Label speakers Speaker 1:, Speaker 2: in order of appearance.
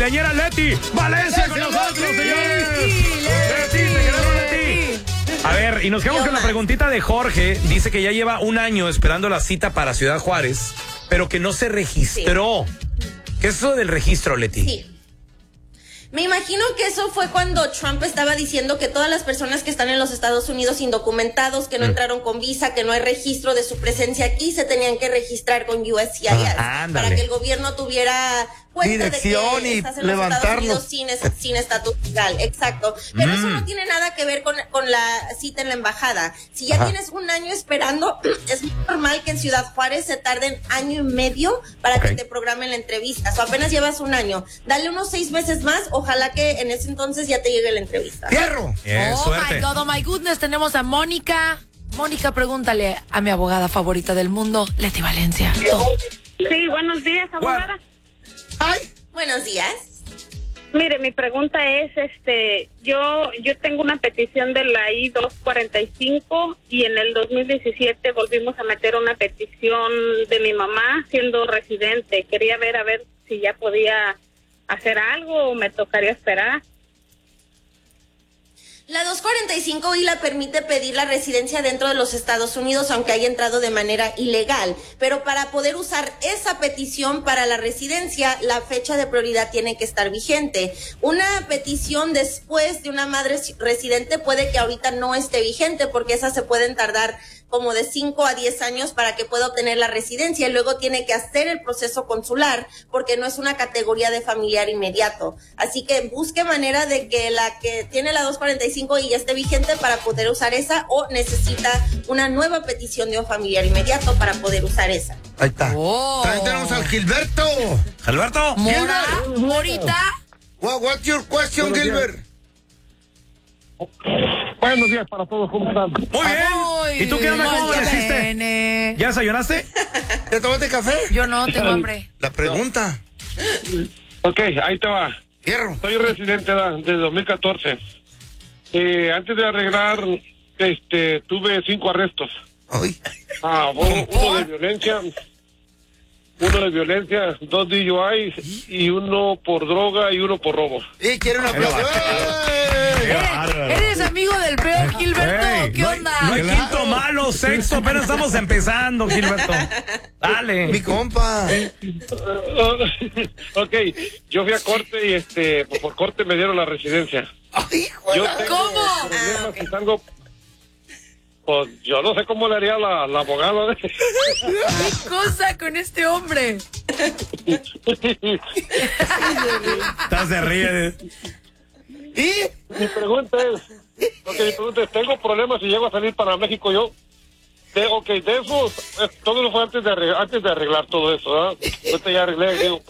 Speaker 1: cumpleañera Leti Valencia con nosotros, señores. Leti, te queremos, Leti. A ver, y nos quedamos con la preguntita de Jorge. Dice que ya lleva un año esperando la cita para Ciudad Juárez, pero que no se registró. Sí. ¿Qué es eso del registro, Leti?
Speaker 2: Sí. Me imagino que eso fue cuando Trump estaba diciendo que todas las personas que están en los Estados Unidos indocumentados, que no entraron con visa, que no hay registro de su presencia aquí, se tenían que registrar con USCIS para que el gobierno tuviera cuenta
Speaker 3: dirección
Speaker 2: de que
Speaker 3: y
Speaker 2: estás en los Estados Unidos sin estatus legal. Exacto. Pero eso no tiene nada que ver con la cita en la embajada. Si ya tienes un año esperando, es normal que en Ciudad Juárez se tarden año y medio para que te programen la entrevista. O apenas llevas un año. Dale unos 6 meses más. Ojalá que en ese entonces ya te llegue la entrevista.
Speaker 3: ¡Fierro!
Speaker 4: My God, oh my goodness. Tenemos a Mónica. Mónica, pregúntale a mi abogada favorita del mundo, Leti Valencia.
Speaker 5: Sí, buenos días, abogada.
Speaker 2: Ay. Buenos días.
Speaker 5: Mire, mi pregunta es, yo tengo una petición de la I-245 y en el 2017 volvimos a meter una petición de mi mamá siendo residente. Quería ver a ver si ya podía hacer algo o me tocaría esperar.
Speaker 2: La 245I la permite pedir la residencia dentro de los Estados Unidos, aunque haya entrado de manera ilegal. Pero para poder usar esa petición para la residencia, la fecha de prioridad tiene que estar vigente. Una petición después de una madre residente puede que ahorita no esté vigente, porque esas se pueden tardar como de 5 a 10 años para que pueda obtener la residencia y luego tiene que hacer el proceso consular porque no es una categoría de familiar inmediato. Así que busque manera de que la que tiene la 245 y ya esté vigente para poder usar esa, o necesita una nueva petición de un familiar inmediato para poder usar esa.
Speaker 3: Ahí está. También tenemos al Gilberto.
Speaker 1: Gilberto.
Speaker 4: Morita.
Speaker 3: What's your question, Gilbert?
Speaker 6: Buenos días para todos, ¿cómo están?
Speaker 1: Muy bien. ¿Y tú qué onda? ¿Cómo hiciste? ¿Ya desayunaste?
Speaker 3: ¿Ya tomaste café?
Speaker 4: Yo no, tengo hambre.
Speaker 3: La pregunta.
Speaker 6: Ok, ahí te va.
Speaker 3: Fierro.
Speaker 6: Soy residente desde 2014. Antes de arreglar, tuve 5 arrestos.
Speaker 3: Ay.
Speaker 6: Uno de violencia, 2 DUIs y uno por droga y uno por robo.
Speaker 3: ¿Quiere una aplauso?
Speaker 4: ¿Eres amigo del peor, Gilberto? ¿Qué onda?
Speaker 1: No hay quinto malo, sexto, apenas estamos empezando, Gilberto. Dale.
Speaker 3: Mi compa.
Speaker 6: Ok, yo fui a corte y por corte me dieron la residencia.
Speaker 3: Ay,
Speaker 4: ¿Cómo?
Speaker 6: Que tengo, pues yo no sé cómo le haría la abogada.
Speaker 4: ¿Qué cosa con este hombre?
Speaker 1: Estás de ríe.
Speaker 3: ¿Y?
Speaker 6: Mi pregunta es, tengo problemas si llego a salir para México yo. De eso, todo eso fue antes de arreglar todo eso, ¿verdad? Ahorita ya arreglé, digo,